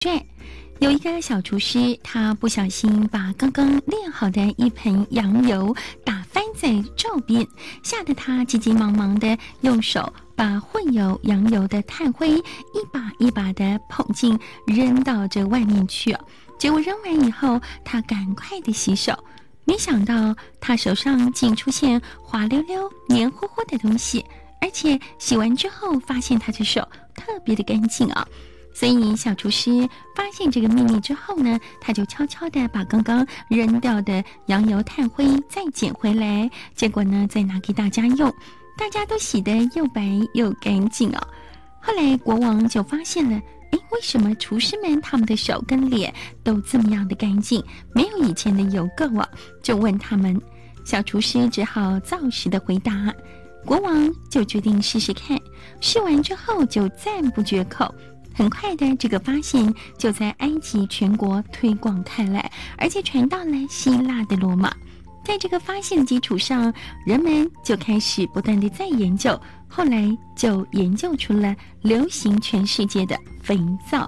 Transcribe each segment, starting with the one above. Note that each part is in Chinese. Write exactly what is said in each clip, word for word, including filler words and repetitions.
传。有一个小厨师，他不小心把刚刚炼好的一盆羊油打翻在灶边，吓得他急急忙忙地用手把混有羊油的炭灰一把一把地捧进扔到这外面去。结果扔完以后，他赶快地洗手，没想到他手上竟出现滑溜溜黏糊糊的东西，而且洗完之后发现他的手特别的干净啊。所以小厨师发现这个秘密之后呢，他就悄悄地把刚刚扔掉的羊油炭灰再捡回来，结果呢再拿给大家用，大家都洗得又白又干净哦。后来国王就发现了，诶，为什么厨师们他们的手跟脸都这么样的干净，没有以前的油垢啊？就问他们，小厨师只好照实的回答，国王就决定试试看，试完之后就赞不绝口。很快的，这个发现就在埃及全国推广开来，而且传到了希腊的罗马。在这个发现的基础上，人们就开始不断的在研究，后来就研究出了流行全世界的肥皂。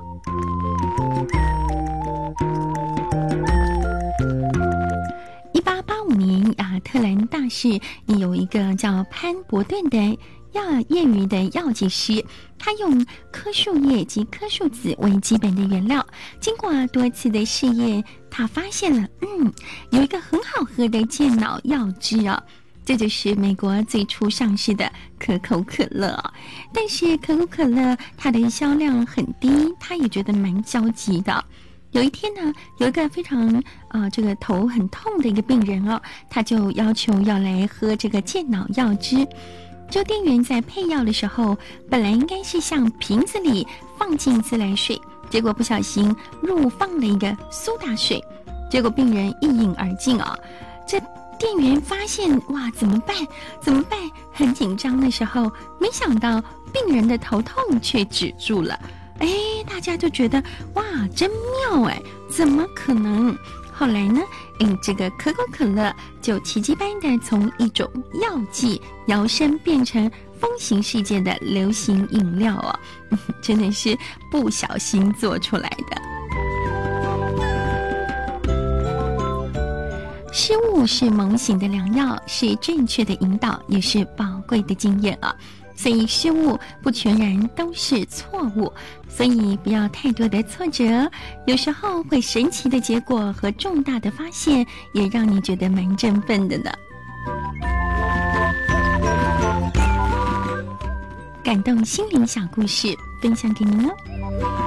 一八八五年，亚特兰大市有一个叫潘伯顿的药业余的药剂师，他用棵树叶及棵树籽为基本的原料，经过多次的试验，他发现了，嗯，有一个很好喝的健脑药汁哦，这就是美国最初上市的可口可乐哦。但是可口可乐它的销量很低，他也觉得蛮焦急的。有一天呢，有一个非常呃这个头很痛的一个病人哦，他就要求要来喝这个健脑药汁。就店员在配药的时候，本来应该是向瓶子里放进自来水，结果不小心入放了一个苏打水，结果病人一饮而尽啊、哦！这店员发现，哇，怎么办？怎么办？很紧张的时候，没想到病人的头痛却止住了。哎，大家就觉得哇，真妙哎，怎么可能？后来呢，嗯，这个可口可乐就奇迹般的从一种药剂摇身变成风行世界的流行饮料哦，嗯、真的是不小心做出来的。失误是猛醒的良药，是正确的引导，也是宝贵的经验啊。所以失误不全然都是错误，所以不要太多的挫折，有时候会神奇的结果和重大的发现也让你觉得蛮振奋的呢。感动心灵小故事分享给您了。